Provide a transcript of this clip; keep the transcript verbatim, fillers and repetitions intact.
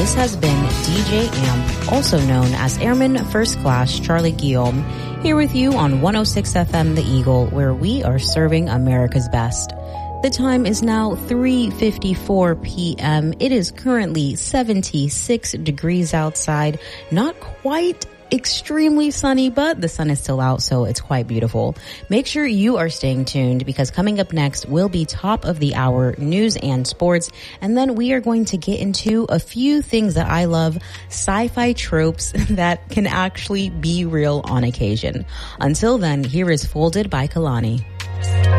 This has been D J Amp, also known as Airman First Class Charlie Guillaume, here with you on one oh six F M The Eagle, where we are serving America's best. The time is now three fifty-four p.m. It is currently seventy-six degrees outside. Not quite extremely sunny, but the sun is still out, so it's quite beautiful. Make sure you are staying tuned, because coming up next will be top of the hour news and sports, and then we are going to get into a few things that I love, sci-fi tropes that can actually be real on occasion. Until then, here is Folded by Kalani.